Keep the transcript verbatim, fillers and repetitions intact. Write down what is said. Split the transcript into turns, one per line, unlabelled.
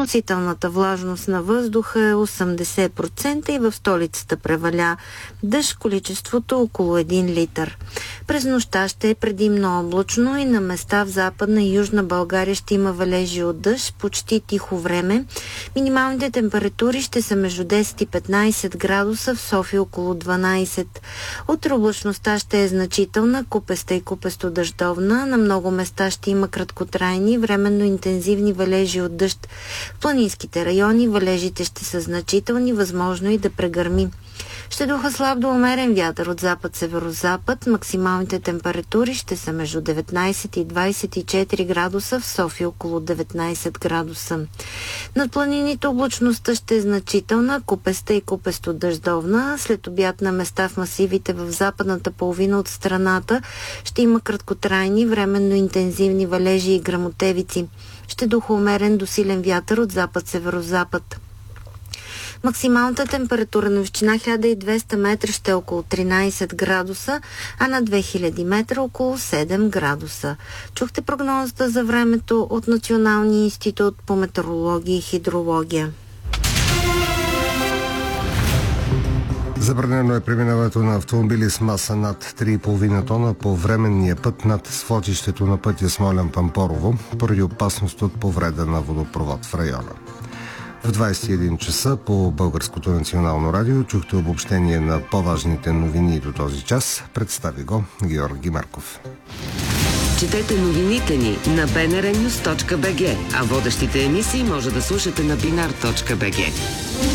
Относителната влажност на въздуха е осемдесет процента и в столицата преваля дъжд, количеството около един литър. През нощта ще е предимно облачно и на места в Западна и Южна България ще има валежи от дъжд, почти тихо време. Минималните температури ще са между десет и петнайсет градуса, в София около дванайсет. Утре облачността ще е значителна, купеста и купесто дъждовна. На много места ще има краткотрайни, временно интензивни валежи от дъжд. В планинските райони валежите ще са значителни, възможно и да прегърми. Ще духа слаб до умерен вятър от запад-северозапад. Максималните температури ще са между деветнайсет и двайсет и четири градуса, в София около деветнайсет градуса. Над планините облачността ще е значителна, купеста и купесто дъждовна. След обяд на места в масивите в западната половина от страната ще има краткотрайни, временно интензивни валежи и гръмотевици. Ще духа умерен до силен вятър от запад-северозапад. Максималната температура на височина хиляда и двеста метра ще е около тринайсет градуса, а на две хиляди метра около седем градуса. Чухте прогнозата за времето от Националния институт по метеорология и хидрология.
Забранено е преминаването на автомобили с маса над три и половина тона по временния път над свлачището на пътя Смолян-Пампорово, поради опасност от повреда на водопровод в района. В двайсет и един часа по Българското национално радио чухте обобщение на по-важните новини до този час. Представи го Георги Марков.
Четете новините ни на би ен ар нюз точка би джи, а водещите емисии може да слушате на бинар точка би джи.